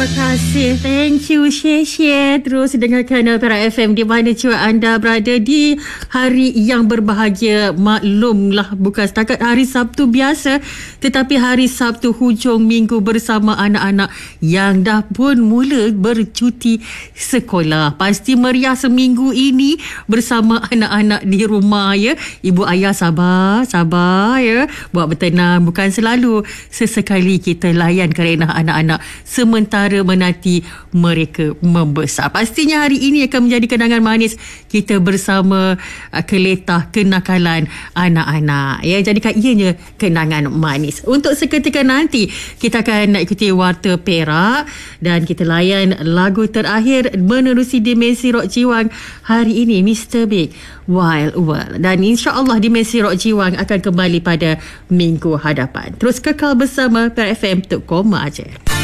kasih. Thank you. Share terus dengarkan Perak FM di mana juga anda berada di hari yang berbahagia. Maklumlah, bukan setakat hari Sabtu biasa, tetapi hari Sabtu hujung minggu bersama anak-anak yang dah pun mula bercuti sekolah. Pasti meriah seminggu ini bersama anak-anak di rumah ya. Ibu ayah sabar ya. Buat bertenang, bukan selalu. Sesekali kita layan kerenah anak-anak sementara menanti mereka membesar. Pastinya hari ini akan menjadi kenangan manis kita bersama keletah kenakalan anak-anak. Ya, jadikan ianya kenangan manis. Untuk seketika nanti kita akan nak ikuti Warta Perak dan kita layan lagu terakhir menerusi Dimensi Rock Jiwang hari ini, Mr. Big Wild World. Dan insya-Allah Dimensi Rock Jiwang akan kembali pada minggu hadapan. Terus kekal bersama Perak FM untuk koma aja.